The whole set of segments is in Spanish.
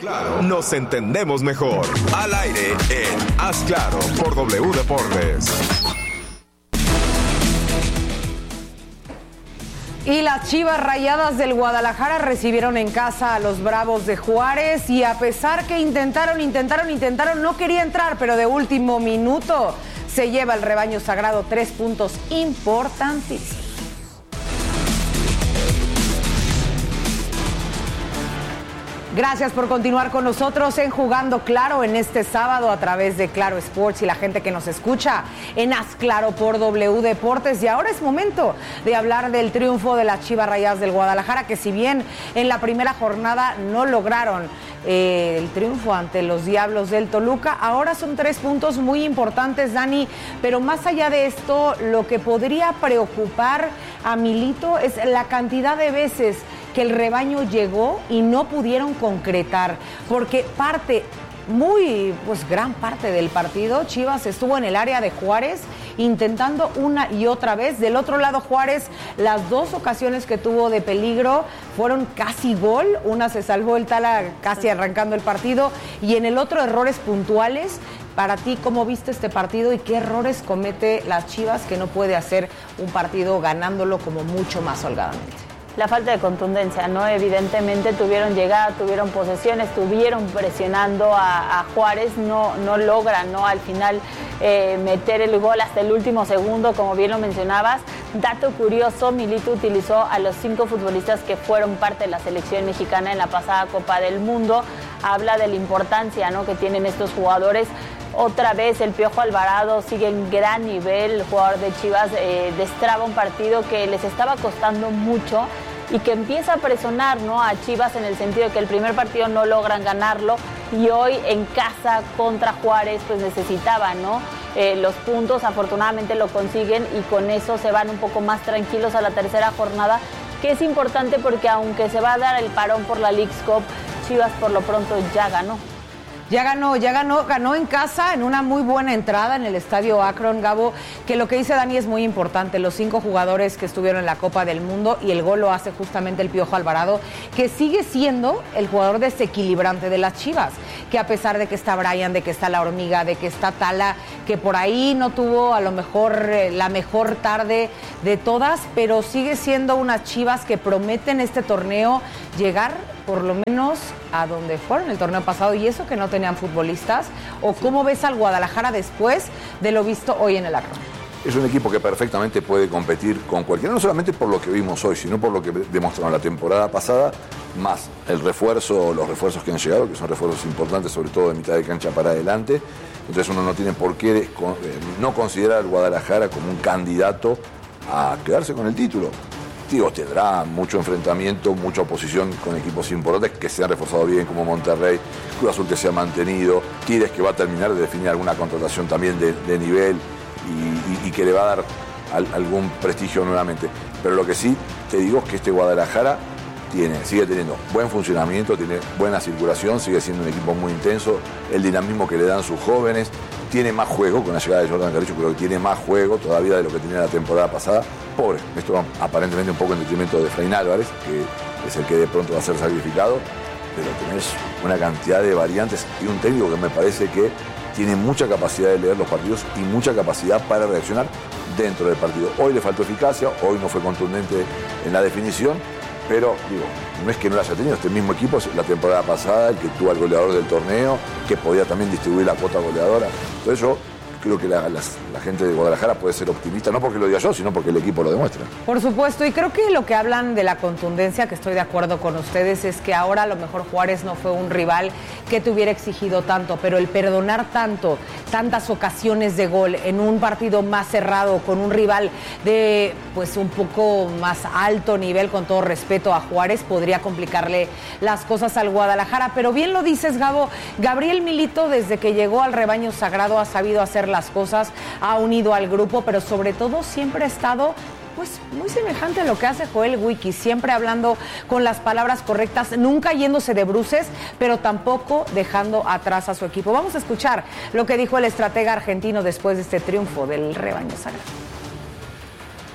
Claro, nos entendemos mejor. Al aire en Haz Claro por W Deportes. Y las Chivas Rayadas del Guadalajara recibieron en casa a los Bravos de Juárez y a pesar que intentaron, no quería entrar, pero de último minuto se lleva el rebaño sagrado 3 puntos importantísimos. Gracias por continuar con nosotros en Jugando Claro en este sábado a través de Claro Sports y la gente que nos escucha en Haz Claro por W Deportes. Y ahora es momento de hablar del triunfo de las Chivas Rayadas del Guadalajara, que si bien en la primera jornada no lograron el triunfo ante los Diablos del Toluca, ahora son 3 puntos muy importantes, Dani, pero más allá de esto, lo que podría preocupar a Milito es la cantidad de veces que el rebaño llegó y no pudieron concretar, porque gran parte del partido, Chivas estuvo en el área de Juárez intentando una y otra vez. Del otro lado, Juárez, las 2 ocasiones que tuvo de peligro fueron casi gol. Una se salvó el Tala casi arrancando el partido y en el otro errores puntuales. Para ti, ¿cómo viste este partido y qué errores comete las Chivas que no puede hacer un partido ganándolo como mucho más holgadamente? La falta de contundencia, ¿no? Evidentemente tuvieron llegada, tuvieron posesión, estuvieron presionando a Juárez, no logran, ¿no? Al final meter el gol hasta el último segundo, como bien lo mencionabas. Dato curioso, Milito utilizó a los 5 futbolistas que fueron parte de la selección mexicana en la pasada Copa del Mundo. Habla de la importancia, ¿no?, que tienen estos jugadores. Otra vez el Piojo Alvarado sigue en gran nivel, el jugador de Chivas destraba un partido que les estaba costando mucho y que empieza a presionar, ¿no?, a Chivas en el sentido de que el primer partido no logran ganarlo y hoy en casa contra Juárez pues necesitaban, ¿no?, los puntos. Afortunadamente lo consiguen y con eso se van un poco más tranquilos a la tercera jornada, que es importante porque aunque se va a dar el parón por la Leagues Cup, Chivas por lo pronto ya ganó. Ganó en casa en una muy buena entrada en el Estadio Akron, Gabo, que lo que dice Dani es muy importante, los 5 jugadores que estuvieron en la Copa del Mundo y el gol lo hace justamente el Piojo Alvarado, que sigue siendo el jugador desequilibrante de las Chivas, que a pesar de que está Brian, de que está La Hormiga, de que está Tala, que por ahí no tuvo a lo mejor la mejor tarde de todas, pero sigue siendo unas Chivas que prometen este torneo llegar por lo menos a donde fueron el torneo pasado, y eso que no tenían futbolistas. ¿O cómo ves al Guadalajara después de lo visto hoy en el Akron? Es un equipo que perfectamente puede competir con cualquiera, no solamente por lo que vimos hoy, sino por lo que demostraron la temporada pasada, más los refuerzos que han llegado, que son refuerzos importantes, sobre todo de mitad de cancha para adelante. Entonces uno no tiene por qué no considerar al Guadalajara como un candidato a quedarse con el título. Digo, tendrá mucho enfrentamiento, mucha oposición con equipos importantes que se han reforzado bien, como Monterrey, Cruz Azul que se ha mantenido, Tigres que va a terminar de definir alguna contratación también de nivel y que le va a dar algún prestigio nuevamente. Pero lo que sí te digo es que este Guadalajara sigue teniendo buen funcionamiento, tiene buena circulación, sigue siendo un equipo muy intenso, el dinamismo que le dan sus jóvenes, tiene más juego, con la llegada de Jordan Carrillo creo que tiene más juego todavía de lo que tenía la temporada pasada. Pobre, esto aparentemente un poco en detrimento de Efraín Álvarez, que es el que de pronto va a ser sacrificado, pero tenés una cantidad de variantes y un técnico que me parece que tiene mucha capacidad de leer los partidos y mucha capacidad para reaccionar dentro del partido. Hoy le faltó eficacia, hoy no fue contundente en la definición, pero digo, no es que no lo haya tenido, este mismo equipo la temporada pasada, el que tuvo al goleador del torneo, que podía también distribuir la cuota goleadora. Entonces yo creo que la gente de Guadalajara puede ser optimista, no porque lo diga yo, sino porque el equipo lo demuestra. Por supuesto, y creo que lo que hablan de la contundencia, que estoy de acuerdo con ustedes, es que ahora a lo mejor Juárez no fue un rival que te hubiera exigido tanto, pero el perdonar tantas ocasiones de gol en un partido más cerrado, con un rival de pues un poco más alto nivel, con todo respeto a Juárez, podría complicarle las cosas al Guadalajara. Pero bien lo dices, Gabo, Gabriel Milito desde que llegó al rebaño sagrado ha sabido hacer las cosas, ha unido al grupo, pero sobre todo siempre ha estado pues muy semejante a lo que hace Joel Wiki, siempre hablando con las palabras correctas, nunca yéndose de bruces, pero tampoco dejando atrás a su equipo. Vamos a escuchar lo que dijo el estratega argentino después de este triunfo del rebaño sagrado.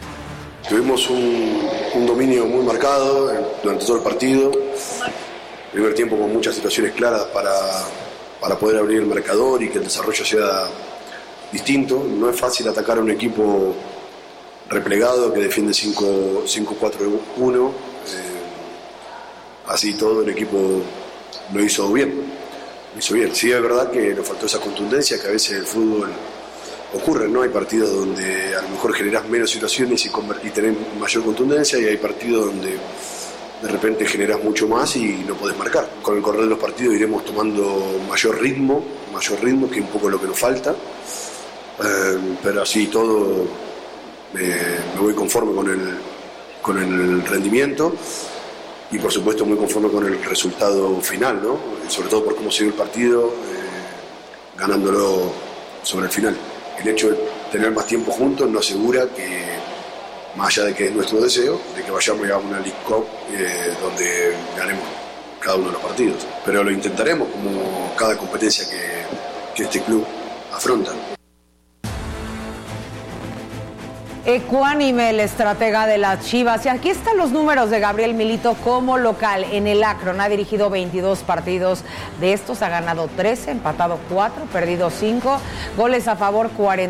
Tuvimos un dominio muy marcado durante todo el partido. primer tiempo con muchas situaciones claras para poder abrir el marcador y que el desarrollo sea distinto. No es fácil atacar a un equipo replegado que defiende 5-4-1. Así todo el equipo lo hizo bien. Sí, es verdad que nos faltó esa contundencia que a veces el fútbol ocurre, ¿no? Hay partidos donde a lo mejor generás menos situaciones y tenés mayor contundencia, y hay partidos donde de repente generás mucho más y no podés marcar. Con el correr de los partidos iremos tomando mayor ritmo, que es un poco lo que nos falta, pero así todo me voy conforme con el rendimiento. Y por supuesto muy conforme con el resultado final, ¿no? Sobre todo por cómo se dio el partido, ganándolo sobre el final. El hecho de tener más tiempo juntos nos asegura que, más allá de que es nuestro deseo, de que vayamos a una League Cup donde ganemos cada uno de los partidos. Pero lo intentaremos como cada competencia que este club afronta. Ecuánime el estratega de las Chivas. Y aquí están los números de Gabriel Milito como local en el Akron. Ha dirigido 22 partidos. De estos ha ganado 13, empatado 4, perdido 5, goles a favor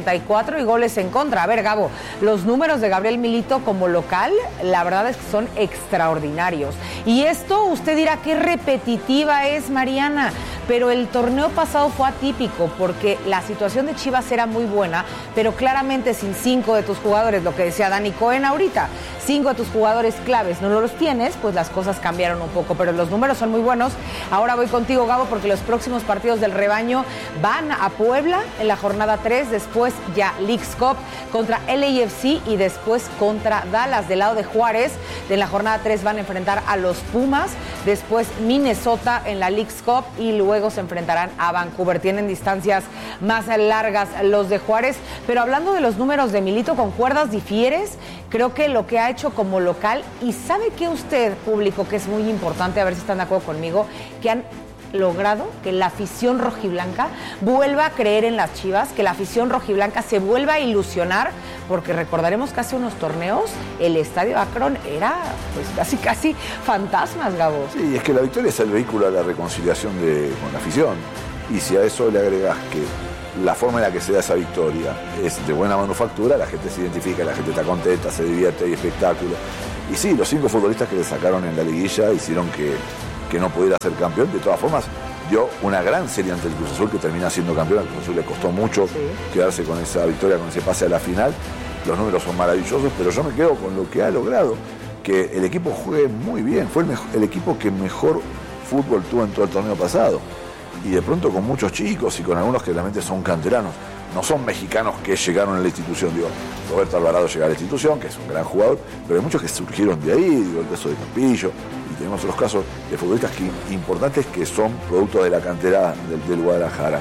44 y goles en contra. A ver, Gabo, los números de Gabriel Milito como local, la verdad es que son extraordinarios. Y esto usted dirá qué repetitiva es, Mariana, pero el torneo pasado fue atípico porque la situación de Chivas era muy buena, pero claramente sin 5 de tus jugadores, lo que decía Dani Cohen ahorita, 5 de tus jugadores claves no los tienes, pues las cosas cambiaron un poco, pero los números son muy buenos. Ahora voy contigo, Gabo, porque los próximos partidos del rebaño van a Puebla en la jornada 3, después ya Leagues Cup contra LAFC y después contra Dallas. Del lado de Juárez, en la jornada 3 van a enfrentar a los Pumas, después Minnesota en la Leagues Cup y luego se enfrentarán a Vancouver. Tienen distancias más largas los de Juárez, pero hablando de los números de Milito, ¿concuerdas, difieres? Creo que lo que ha hecho como local, y sabe que usted, público, que es muy importante, a ver si están de acuerdo conmigo, que han logrado que la afición rojiblanca vuelva a creer en las Chivas, que la afición rojiblanca se vuelva a ilusionar, porque recordaremos que hace unos torneos el Estadio Akron era pues casi fantasmas, Gabo. Sí, es que la victoria es el vehículo a la reconciliación con la afición, y si a eso le agregas que la forma en la que se da esa victoria es de buena manufactura, la gente se identifica, la gente está contenta, se divierte, hay espectáculo. Y sí, los 5 futbolistas que le sacaron en la liguilla hicieron que no pudiera ser campeón. De todas formas, dio una gran serie ante el Cruz Azul, que termina siendo campeón. Al Cruz Azul le costó mucho quedarse con esa victoria, con ese pase a la final. Los números son maravillosos, pero yo me quedo con lo que ha logrado, que el equipo juegue muy bien. Fue el equipo que mejor fútbol tuvo en todo el torneo pasado. Y de pronto con muchos chicos y con algunos que realmente son canteranos. No son mexicanos que llegaron a la institución. Digo, Roberto Alvarado llegó a la institución, que es un gran jugador, pero hay muchos que surgieron de ahí, digo, el caso de Campillo, y tenemos otros casos de futbolistas importantes que son producto de la cantera del Guadalajara.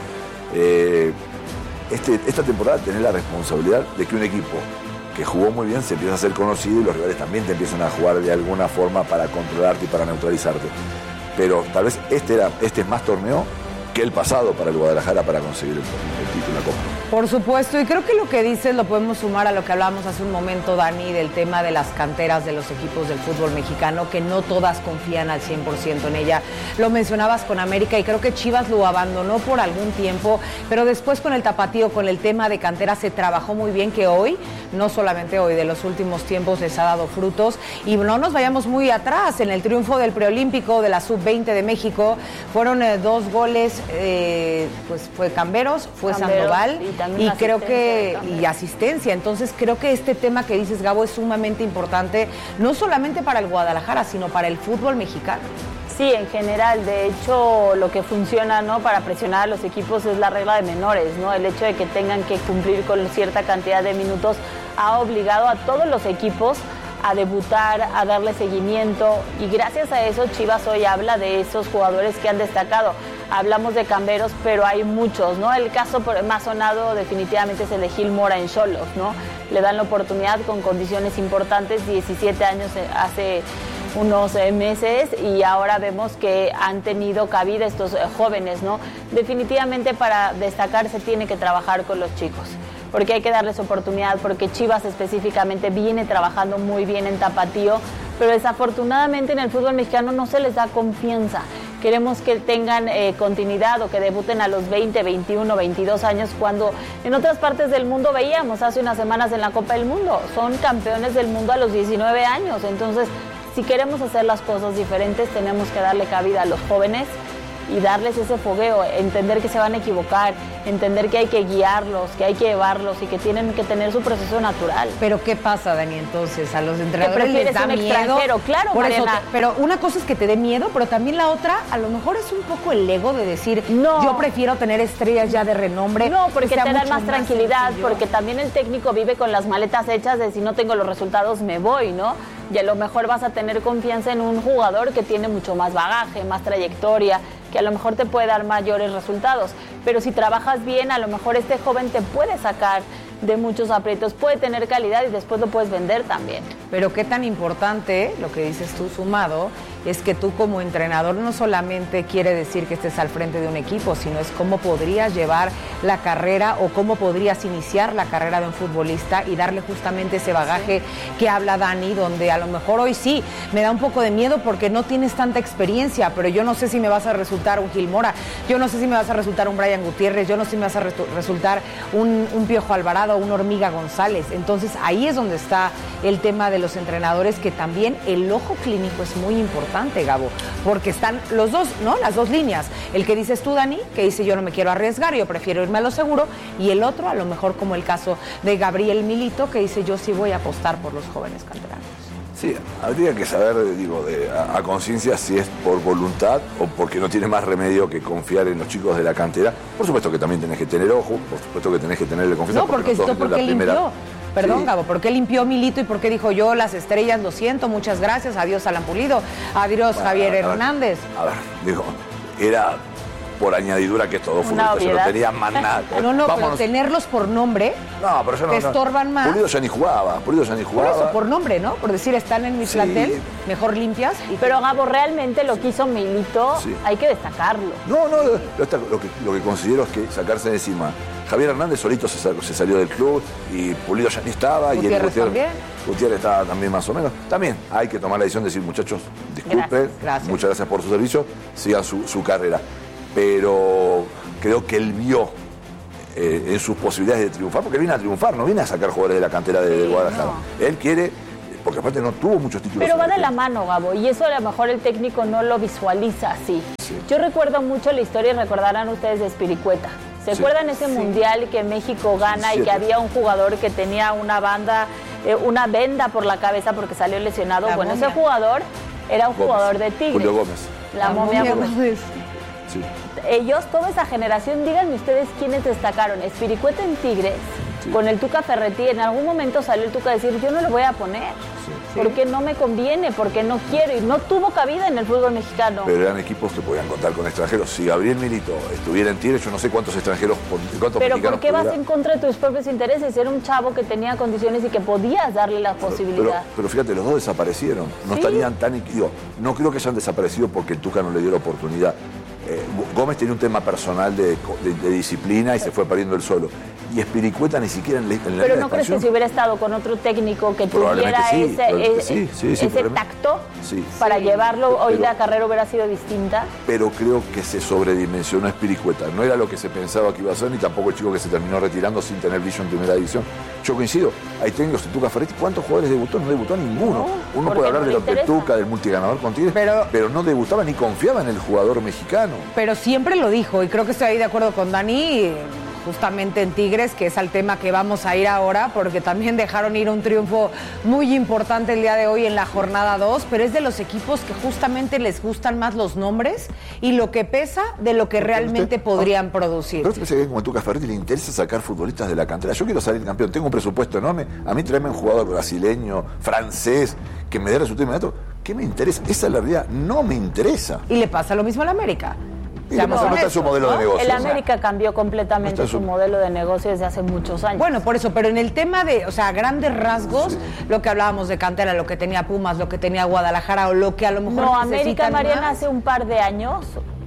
Esta temporada tenés la responsabilidad de que un equipo que jugó muy bien se empieza a ser conocido y los rivales también te empiezan a jugar de alguna forma para controlarte y para neutralizarte. Pero tal vez este es más torneo que el pasado para el Guadalajara para conseguir el título de la Copa. Por supuesto, y creo que lo que dices lo podemos sumar a lo que hablábamos hace un momento, Dani, del tema de las canteras de los equipos del fútbol mexicano, que no todas confían al 100% en ella. Lo mencionabas con América y creo que Chivas lo abandonó por algún tiempo, pero después con el tapatío, con el tema de cantera, se trabajó muy bien, que hoy, no solamente hoy, de los últimos tiempos les ha dado frutos. Y no nos vayamos muy atrás, en el triunfo del preolímpico de la Sub-20 de México, fueron 2 goles, pues fue Camberos, fue Sandoval y creo que y asistencia. Entonces creo que este tema que dices, Gabo, es sumamente importante, no solamente para el Guadalajara, sino para el fútbol mexicano. Sí, en general. De hecho, lo que funciona, ¿no?, para presionar a los equipos es la regla de menores, ¿no? El hecho de que tengan que cumplir con cierta cantidad de minutos ha obligado a todos los equipos a debutar, a darle seguimiento, y gracias a eso Chivas hoy habla de esos jugadores que han destacado. Hablamos de Camberos, pero hay muchos, ¿no? El caso más sonado definitivamente es el de Gil Mora en Xolos, ¿no? Le dan la oportunidad con condiciones importantes, 17 años hace unos meses, y ahora vemos que han tenido cabida estos jóvenes, ¿no? Definitivamente para destacar se tiene que trabajar con los chicos, porque hay que darles oportunidad, porque Chivas específicamente viene trabajando muy bien en tapatío, pero desafortunadamente en el fútbol mexicano no se les da confianza. queremos que tengan continuidad o que debuten a los 20, 21, 22 años, cuando en otras partes del mundo veíamos hace unas semanas en la Copa del Mundo, son campeones del mundo a los 19 años. Entonces, si queremos hacer las cosas diferentes, tenemos que darle cabida a los jóvenes y darles ese fogueo, entender que se van a equivocar, entender que hay que guiarlos, que hay que llevarlos y que tienen que tener su proceso natural. Pero ¿qué pasa, Dani, entonces? ¿A los entrenadores les da miedo? Extranjero, claro, por eso, Mariana. pero una cosa es que te dé miedo, pero también la otra, a lo mejor es un poco el ego de decir, no, yo prefiero tener estrellas ya de renombre. No, porque te dan más tranquilidad, sencillo. porque también el técnico vive con las maletas hechas de si no tengo los resultados me voy, ¿no? Y a lo mejor vas a tener confianza en un jugador que tiene mucho más bagaje, más trayectoria, que a lo mejor te puede dar mayores resultados. Pero si trabajas bien, a lo mejor este joven te puede sacar de muchos aprietos, puede tener calidad y después lo puedes vender también. Pero qué tan importante, lo que dices tú sumado, es que tú como entrenador no solamente quiere decir que estés al frente de un equipo, sino es cómo podrías llevar la carrera o cómo podrías iniciar la carrera de un futbolista y darle justamente ese bagaje que habla Dani, donde a lo mejor hoy sí me da un poco de miedo porque no tienes tanta experiencia, pero yo no sé si me vas a resultar un Gil Mora, yo no sé si me vas a resultar un Brian Gutiérrez, yo no sé si me vas a resultar un Piojo Alvarado, un Hormiga González. Entonces ahí es donde está el tema de los entrenadores, que también el ojo clínico es muy importante, Gabo, porque están los dos, ¿no? Las dos líneas. El que dices tú, Dani, que dice yo no me quiero arriesgar, yo prefiero irme a lo seguro, y el otro, a lo mejor como el caso de Gabriel Milito, que dice yo sí voy a apostar por los jóvenes canteranos. Sí, habría que saber, digo, a conciencia si es por voluntad o porque no tiene más remedio que confiar en los chicos de la cantera. Por supuesto que también tenés que tener ojo, por supuesto que tenés que tenerle confianza. No, porque limpió. Perdón, sí. Gabo, ¿por qué limpió Milito y por qué dijo yo las estrellas, lo siento, muchas gracias, adiós Alan Pulido, adiós Javier Hernández? A ver, digo, era por añadidura que estos dos futbolistas no tenían más nada. No, pero tenerlos por nombre te estorban más. Pulido ya ni jugaba. Por eso, por nombre, ¿no? Por decir, están en mi plantel, mejor limpias. Pero Gabo, realmente lo que hizo Milito, hay que destacarlo. No, lo que considero es que sacarse de encima. Javier Hernández solito se salió del club y Pulido ya ni estaba. Gutiérrez también. Gutiérrez estaba también más o menos. También hay que tomar la decisión de decir, muchachos, disculpen, muchas gracias por su servicio, sigan su carrera. Pero creo que él vio en sus posibilidades de triunfar, porque viene a triunfar, no viene a sacar jugadores de la cantera de Guadalajara. No. Él quiere, porque aparte no tuvo muchos títulos. Pero va de la mano, Gabo, y eso a lo mejor el técnico no lo visualiza así. Sí. Yo recuerdo mucho la historia, y recordarán ustedes, de Spiricueta. ¿Se acuerdan ese mundial que México gana y que había un jugador que tenía una venda por la cabeza porque salió lesionado? Bueno, ese jugador era un jugador de Tigres. Julio Gómez. La momia Gómez. Sí. Ellos, toda esa generación, díganme ustedes quiénes destacaron. Spiricueta en Tigres, con el Tuca Ferretti, en algún momento salió el Tuca a decir, yo no lo voy a poner, porque no me conviene, porque no quiero, y no tuvo cabida en el fútbol mexicano. Pero eran equipos que podían contar con extranjeros. Si Gabriel Milito estuviera en Tigres, yo no sé cuántos extranjeros, cuántos pero mexicanos. ¿por qué vas en contra de tus propios intereses? Era un chavo que tenía condiciones y que podías darle la posibilidad. Pero fíjate, los dos desaparecieron, no estarían tan... Digo, no creo que hayan desaparecido porque el Tuca no le dio la oportunidad. Gómez tenía un tema personal de disciplina y se fue perdiendo él solo. Y Spiricueta ni siquiera en la Pero ¿no crees que si hubiera estado con otro técnico que tuviera ese tacto para llevarlo, hoy la carrera hubiera sido distinta? Pero creo que se sobredimensionó Spiricueta. No era lo que se pensaba que iba a ser, ni tampoco el chico que se terminó retirando sin tener brillo en primera división. Yo coincido. Hay técnicos, Tuca Ferretti, ¿cuántos jugadores debutó? No debutó ninguno. Uno puede hablar de Tuca, del multiganador con Tigres, pero no debutaba ni confiaba en el jugador mexicano. Pero siempre lo dijo, y creo que estoy ahí de acuerdo con Dani, justamente en Tigres, que es al tema que vamos a ir ahora, porque también dejaron ir un triunfo muy importante el día de hoy en la jornada 2, pero es de los equipos que justamente les gustan más los nombres y lo que pesa de lo que realmente podrían producir. Pero usted piensa que como a Tuca Ferretti le interesa sacar futbolistas de la cantera. Yo quiero salir campeón, tengo un presupuesto enorme, a mí tráeme un jugador brasileño, francés, que me dé resultado inmediato. ¿Qué me interesa? Esa es la realidad, no me interesa. Y le pasa lo mismo al América. No está su modelo de negocio. El América cambió completamente su modelo de negocio desde hace muchos años. Bueno, por eso, pero en el tema de, grandes rasgos, lo que hablábamos de cantera, lo que tenía Pumas, lo que tenía Guadalajara, o lo que a lo mejor No, América, Mariana, hace un par de años,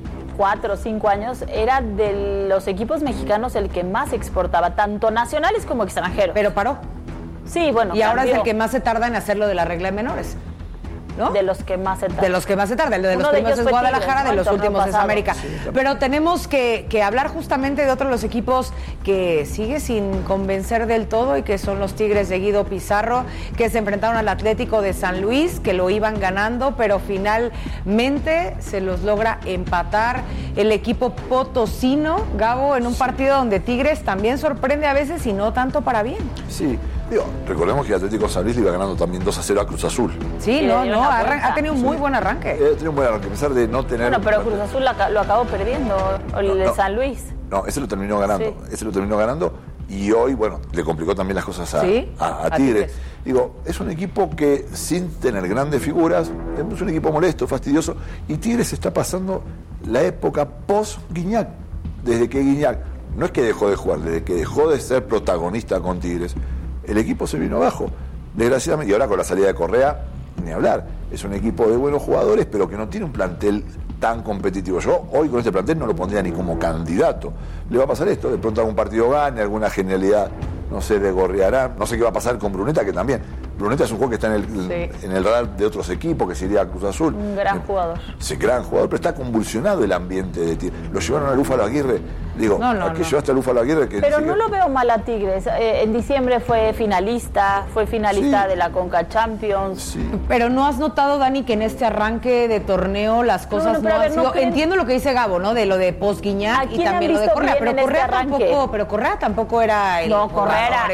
4 o 5 años, era de los equipos mexicanos el que más exportaba, tanto nacionales como extranjeros. Pero paró. Sí, bueno. Y ahora es el que más se tarda en hacer lo de la regla de menores. ¿no? De los que más se tarda. De los que más se tarda. De los primeros es Guadalajara, de los últimos es América. Sí, pero tenemos que hablar justamente de otro de los equipos que sigue sin convencer del todo y que son los Tigres de Guido Pizarro, que se enfrentaron al Atlético de San Luis, que lo iban ganando, pero finalmente se los logra empatar el equipo potosino, Gabo, en un partido donde Tigres también sorprende a veces y no tanto para bien. Sí. Recordemos que Atlético San Luis le iba ganando también 2-0 a Cruz Azul. Sí, ha tenido un muy buen arranque. Ha tenido un buen arranque, a pesar de no tener... Bueno, pero Cruz Azul lo acabó perdiendo, el de San Luis. No, ese lo terminó ganando, y hoy, bueno, le complicó también las cosas a Tigres. Digo, es un equipo que sin tener grandes figuras, es un equipo molesto, fastidioso, y Tigres está pasando la época post-Guiñac, desde que Guiñac, no es que dejó de jugar, desde que dejó de ser protagonista con Tigres, el equipo se vino abajo, desgraciadamente, y ahora con la salida de Correa, ni hablar. Es un equipo de buenos jugadores, pero que no tiene un plantel tan competitivo. Yo hoy con este plantel no lo pondría ni como candidato. Le va a pasar esto, de pronto algún partido gane, alguna genialidad, no sé, de Gorriarán, no sé qué va a pasar con Bruneta, que también. Bruneta es un jugador que está en el radar de otros equipos, que sería Cruz Azul. Un gran jugador. Sí, gran jugador, pero está convulsionado el ambiente de Tigres. Lo llevaron a Lúfalo Aguirre. Digo, ¿a qué llevaste a Lúfalo Aguirre? Que pero no lo veo mal a Tigres. En diciembre fue finalista de la Conca Champions. Sí. Pero ¿no has notado, Dani, que en este arranque de torneo las cosas no han sido... Entiendo lo que dice Gabo, ¿no? De lo de Post-Guiñac y también lo de Correa, pero Correa tampoco era el Correa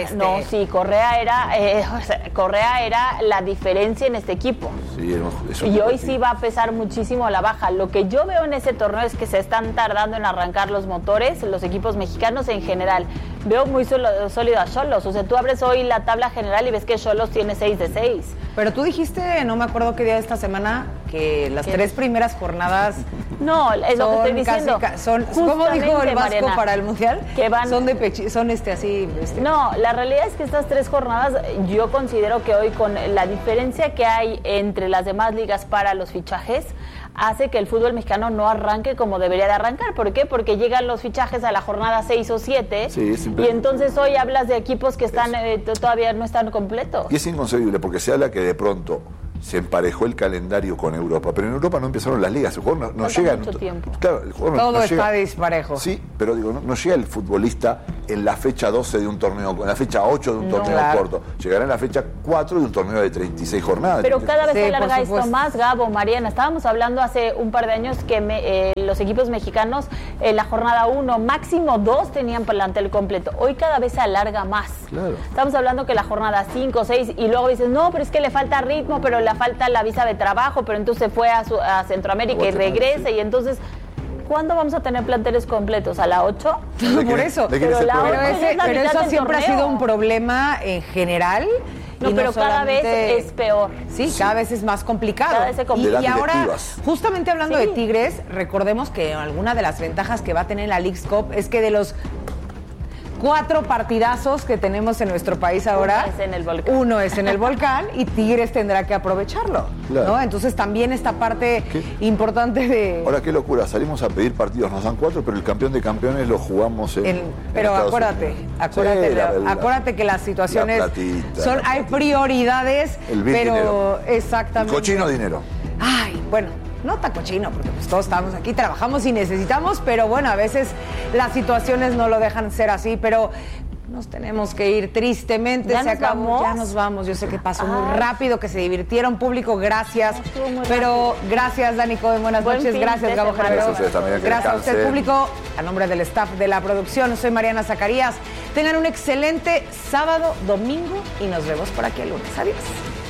era la diferencia en este equipo. Sí, y hoy sí va a pesar muchísimo la baja. Lo que yo veo en ese torneo es que se están tardando en arrancar los motores, los equipos mexicanos en general. Veo muy sólido a Xolos. O sea, tú abres hoy la tabla general y ves que Xolos tiene 6 de 6. Pero tú dijiste, no me acuerdo qué día de esta semana, que las 3 primeras jornadas... No, es lo que estoy diciendo. ¿Cómo dijo el Vasco, Mariana, para el Mundial? Que van, son así... No, la realidad es que estas 3 jornadas, yo considero que hoy con la diferencia que hay entre las demás ligas para los fichajes, hace que el fútbol mexicano no arranque como debería de arrancar. ¿Por qué? Porque llegan los fichajes a la jornada 6 o 7 y entonces hoy hablas de equipos que están todavía no están completos. Y es inconcebible porque se habla que de pronto se emparejó el calendario con Europa, pero en Europa no empezaron las ligas, el jugador no llega mucho tiempo. Claro, el jugador todo no está llega, disparejo. Sí, pero digo, no llega el futbolista en la fecha 12 de un torneo, en la fecha 8 de un torneo corto, llegará en la fecha 4 de un torneo de 36 jornadas. Pero cada vez se alarga esto más, Gabo, Mariana. Estábamos hablando hace un par de años que los equipos mexicanos en la jornada 1, máximo 2 tenían plantel completo. Hoy cada vez se alarga más. Claro. Estamos hablando que la jornada 5, 6 y luego dices, no, pero es que le falta ritmo, pero le falta la visa de trabajo, pero entonces fue a Centroamérica y regresa y entonces ¿cuándo vamos a tener planteles completos? ¿A la 8? Por eso. Pero eso siempre ha sido un problema en general. No, pero cada vez es peor. Sí, cada vez es más complicado. Cada vez se complica. Y ahora, justamente hablando de Tigres, recordemos que alguna de las ventajas que va a tener la Leagues Cup es que de los 4 partidazos que tenemos en nuestro país ahora, uno es en el Volcán y Tigres tendrá que aprovecharlo, claro, ¿no? Entonces también esta parte importante de... Ahora, qué locura, salimos a pedir partidos, nos dan 4, pero el campeón de campeones lo jugamos pero acuérdate que las situaciones hay prioridades, el dinero. Exactamente. El cochino dinero. Ay, bueno, no tan cochino, porque pues todos estamos aquí, trabajamos y necesitamos, pero bueno, a veces las situaciones no lo dejan ser así, pero nos tenemos que ir tristemente, se acabó, ya nos vamos. Yo sé que pasó muy rápido, que se divirtieron, público, gracias, pero gracias, Dani Cohen, buenas noches, gracias, Gabo Gerardo, gracias a usted, público, a nombre del staff de la producción, soy Mariana Zacarías, tengan un excelente sábado, domingo y nos vemos por aquí el lunes, adiós.